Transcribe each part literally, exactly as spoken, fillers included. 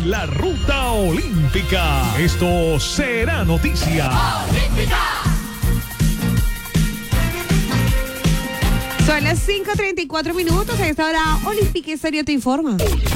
en la ruta olímpica. Esto será noticia. ¡Olímpica! Son las cinco treinta y cuatro minutos. A esta hora, Olímpica Estéreo te informa.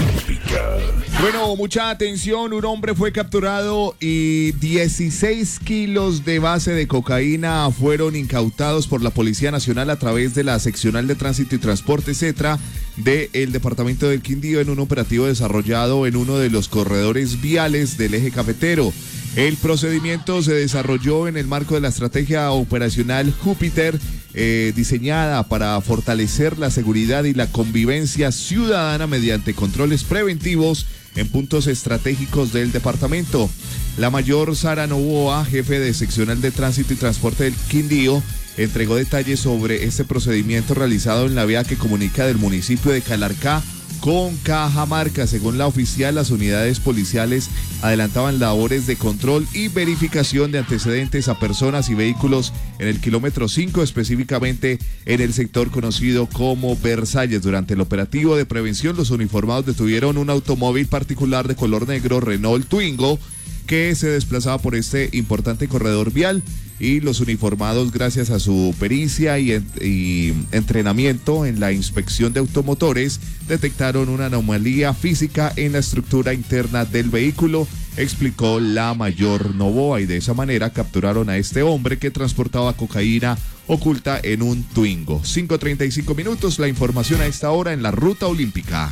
Bueno, mucha atención. Un hombre fue capturado y dieciséis kilos de base de cocaína fueron incautados por la Policía Nacional a través de la Seccional de Tránsito y Transporte Cetra del Departamento del Quindío en un operativo desarrollado en uno de los corredores viales del eje cafetero. El procedimiento se desarrolló en el marco de la estrategia operacional Júpiter, eh, diseñada para fortalecer la seguridad y la convivencia ciudadana mediante controles preventivos en puntos estratégicos del departamento. La mayor Sara Novoa, jefe de Seccional de Tránsito y Transporte del Quindío, entregó detalles sobre este procedimiento realizado en la vía que comunica del municipio de Calarcá con Cajamarca. Según la oficial, las unidades policiales adelantaban labores de control y verificación de antecedentes a personas y vehículos en el kilómetro cinco, específicamente en el sector conocido como Versalles. Durante el operativo de prevención, los uniformados detuvieron un automóvil particular de color negro Renault Twingo que se desplazaba por este importante corredor vial, y los uniformados, gracias a su pericia y, en, y entrenamiento en la inspección de automotores, detectaron una anomalía física en la estructura interna del vehículo, explicó la mayor Novoa, y de esa manera capturaron a este hombre que transportaba cocaína oculta en un Twingo. cinco treinta y cinco minutos, la información a esta hora en la ruta olímpica.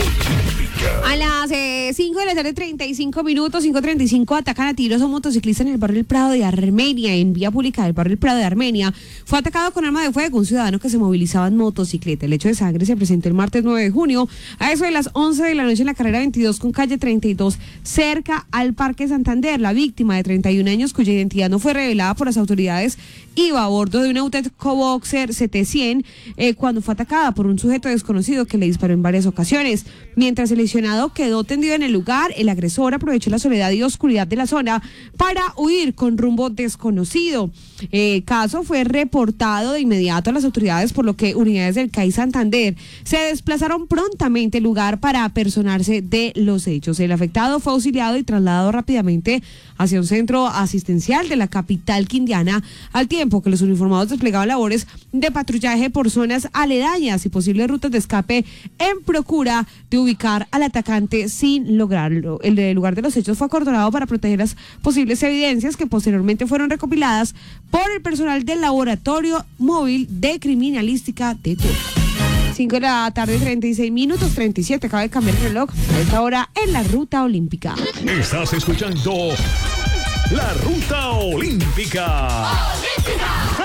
A las eh, cinco de la tarde, treinta y cinco minutos, cinco treinta y cinco, atacan a tiros a un motociclista en el barrio El Prado de Armenia, en vía pública del barrio El Prado de Armenia. Fue atacado con arma de fuego un ciudadano que se movilizaba en motocicleta. El hecho de sangre se presentó el martes nueve de junio, a eso de las once de la noche, en la carrera veintidós con calle treinta y dos, cerca al Parque Santander. La víctima, de treinta y un años, cuya identidad no fue revelada por las autoridades, iba a bordo de un Auteco Boxer C T cien eh, cuando fue atacada por un sujeto desconocido que le disparó en varias ocasiones. Mientras el lesionado quedó tendido en el lugar, el agresor aprovechó la soledad y oscuridad de la zona para huir con rumbo desconocido. El caso fue reportado de inmediato a las autoridades, por lo que unidades del C A I Santander se desplazaron prontamente al lugar para apersonarse de los hechos. El afectado fue auxiliado y trasladado rápidamente hacia un centro asistencial de la capital quindiana, al tiempo que los uniformados desplegaban labores de patrullaje por zonas aledañas y posibles rutas de escape en procura de ubicar al atacante sin lograrlo. El lugar de los hechos fue acordonado para proteger las posibles evidencias que posteriormente fueron recopiladas por el personal del Laboratorio Móvil de Criminalística de Tula. cinco de la tarde, treinta y seis minutos, treinta y siete, acaba de cambiar el reloj a esta hora en la ruta olímpica. Estás escuchando la ruta olímpica. ¡Se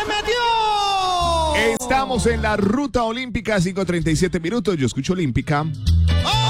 metió! Estamos en la ruta olímpica, cinco treinta y siete minutos. Yo escucho olímpica.